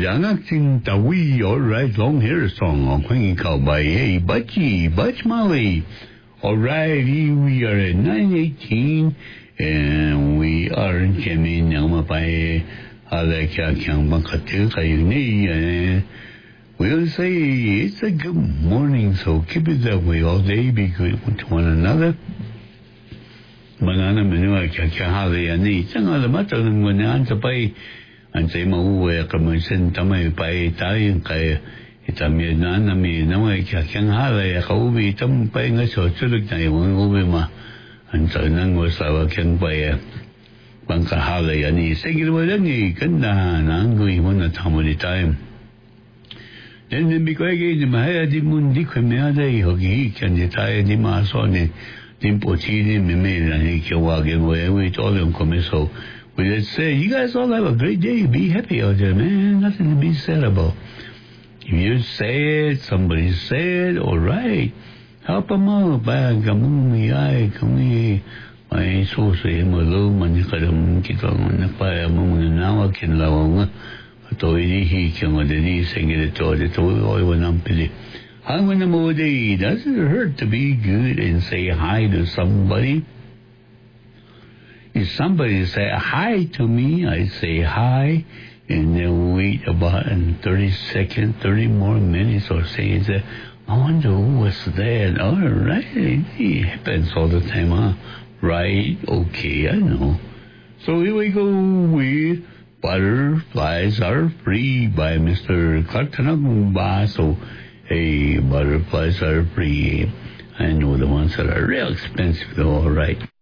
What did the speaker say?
장학생 따위, alright, long hair song, Queen Cowboy, hey, Butch Molly. Alright, we are at 9:18, and we are jamming now by Aleka Kyang and we'll say it's a good morning, so keep it that way all day, be good to one another. Banana Manua Kakahali and the Sanga the Matter when the answer by and say Mau Commission Tamay by Italian Kaya. It's a Mianana me, no way can hardly how we come paying us or Chuluk over ma and so none was our can buy a Banka Harley and he sang it with any Kanda and angry one at the time. Then the big again in my head, the moon decremeade, Hogi can retire the mass on it. Dimpochini, Mime, and he can walk away with all them come so. We let's say, you guys all have a great day, be happy out there, man, nothing to be said about. If you say it, somebody said, all right. Help them out, bag, Gamumi, I, come my so say, Malo, Manicadam, Kitong, on the fire, moon, and now I can love. He came with the sing it to the toy when I'm pity. How many more days does it hurt to be good and say hi to somebody? If somebody say hi to me, I say hi and then wait about 30 seconds, 30 more minutes or say, I wonder who was that. All right, it happens all the time, huh? Right, okay, I know. So here we go with Butterflies Are Free by Mr. Clark Tanagumba. Hey, butterflies are free. I know the ones that are real expensive though, all right.